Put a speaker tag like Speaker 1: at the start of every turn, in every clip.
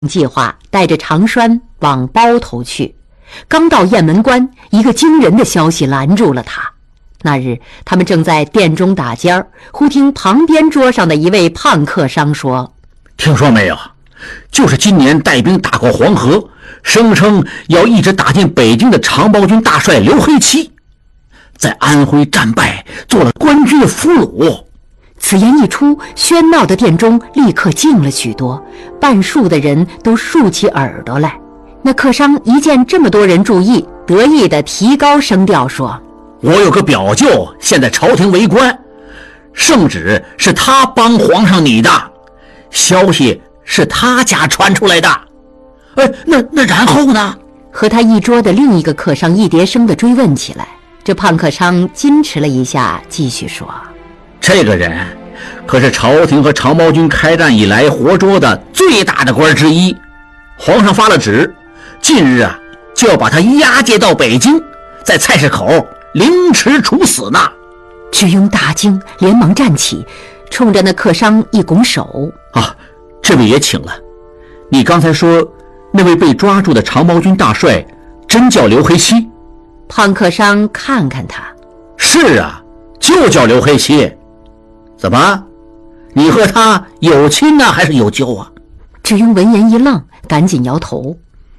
Speaker 1: 计划带着长栓往包头去，刚到雁门关，一个惊人的消息拦住了他。那日他们正在店中打尖儿，忽听旁边桌上的一位胖客商说：“
Speaker 2: 听说没有？就是今年带兵打过黄河，声称要一直打进北京的长毛军大帅刘黑七，在安徽战败，做了官军的俘虏。”
Speaker 1: 此言一出，喧闹的店中立刻静了许多，半数的人都竖起耳朵来。那客商一见这么多人注意，得意地提高声调说：“
Speaker 2: 我有个表舅，现在朝廷为官，圣旨是他帮皇上拟的，消息是他家传出来的。那然后呢？”
Speaker 1: 和他一桌的另一个客商一叠声地追问起来。这胖客商矜持了一下，继续说：“
Speaker 2: 这个人可是朝廷和长毛军开战以来活捉的最大的官之一，皇上发了旨，近日就要把他押解到北京，在菜市口凌迟处死呢。”
Speaker 1: 智庸大惊，连忙站起，冲着那客商一拱手：“
Speaker 2: 这位也请了。你刚才说那位被抓住的长毛军大帅真叫刘黑七？”
Speaker 1: 胖客商看看他：“
Speaker 2: 是啊，就叫刘黑七。怎么，你和他有亲呢，还是有旧啊？”
Speaker 1: 智庸闻言一愣，赶紧摇头：“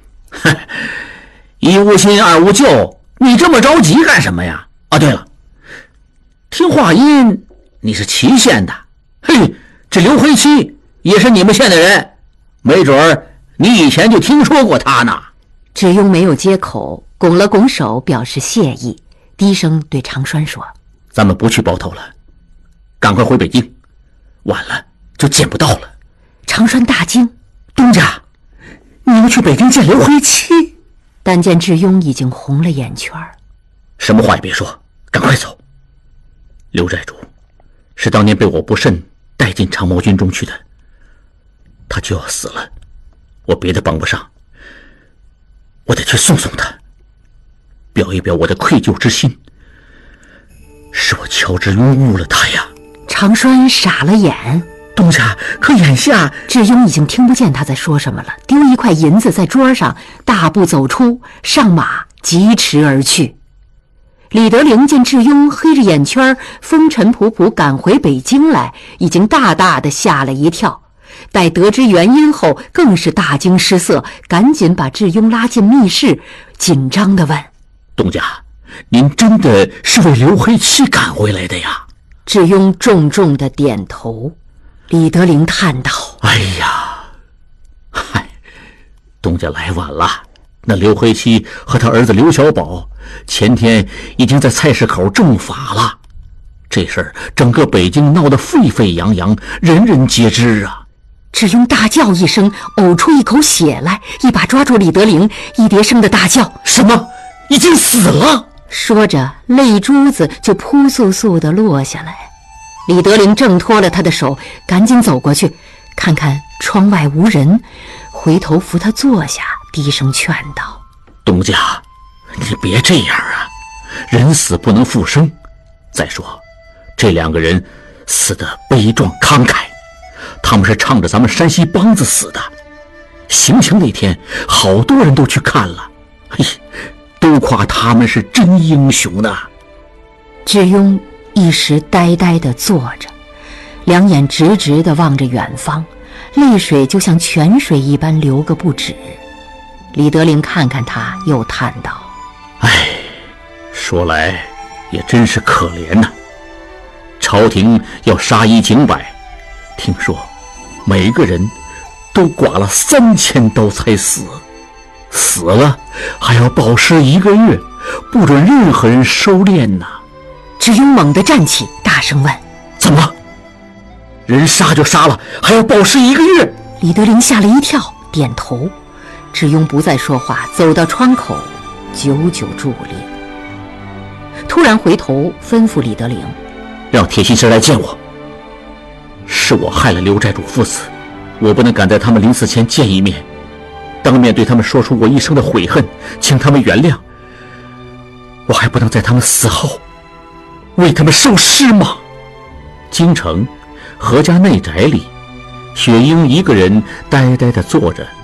Speaker 2: 一无亲二无旧，你这么着急干什么呀？对了，听话音你是祁县的，这刘黑七也是你们县的人，没准儿你以前就听说过他呢。”
Speaker 1: 智庸没有接口，拱了拱手表示谢意，低声对长栓说：“
Speaker 2: 咱们不去包头了，赶快回北京，晚了就见不到了。”
Speaker 1: 长栓大惊：“
Speaker 2: 东家，你们去北京见刘黑七？”
Speaker 1: 但见智庸已经红了眼圈：“
Speaker 2: 什么话也别说，赶快走。刘寨主是当年被我不慎带进长毛军中去的，他就要死了，我别的帮不上，我得去送送他，表一表我的愧疚之心，是我乔之庸误了他呀。”
Speaker 1: 长栓傻了眼：“
Speaker 2: 东家，可眼下……”
Speaker 1: 智庸已经听不见他在说什么了，丢一块银子在桌上，大步走出，上马疾驰而去。李德龄见智庸黑着眼圈，风尘仆仆赶回北京来，已经大大的吓了一跳。待得知原因后，更是大惊失色，赶紧把智庸拉进密室，紧张地问：“
Speaker 2: 东家，您真的是为刘黑七赶回来的呀？”
Speaker 1: 智庸重重地点头。李德龄叹道：“
Speaker 2: 哎呀，东家来晚了。那刘黑七和他儿子刘小宝前天已经在菜市口正法了，这事儿整个北京闹得沸沸扬扬，人人皆知啊。”
Speaker 1: 智庸大叫一声，呕出一口血来，一把抓住李德龄，一叠声的大叫：“
Speaker 2: 什么？已经死了？”
Speaker 1: 说着泪珠子就扑簌簌地落下来。李德龄挣脱了他的手，赶紧走过去，看看窗外无人，回头扶他坐下，低声劝道：“
Speaker 2: 东家，你别这样啊，人死不能复生。再说这两个人死得悲壮慷慨，他们是唱着咱们山西梆子死的，行刑那天好多人都去看了，都夸他们是真英雄呢。”
Speaker 1: 智庸一时呆呆地坐着，两眼直直地望着远方，泪水就像泉水一般流个不止。李德龄看看他，又叹道：“
Speaker 2: 说来也真是可怜呐。朝廷要杀一儆百，听说每个人都剐了3000刀才死，死了还要暴尸1个月，不准任何人收敛呐。”
Speaker 1: 智庸猛地站起，大声问：“
Speaker 2: 怎么？人杀就杀了，还要暴尸1个月？”
Speaker 1: 李德龄吓了一跳，点头。智庸不再说话，走到窗口，久久伫立。突然回头吩咐李德龄：“
Speaker 2: 让铁心师来见我。是我害了刘寨主父子，我不能赶在他们临死前见一面，当面对他们说出我一生的悔恨，请他们原谅。我还不能在他们死后为他们受尸吗？”京城何家内宅里，雪英一个人呆呆地坐着，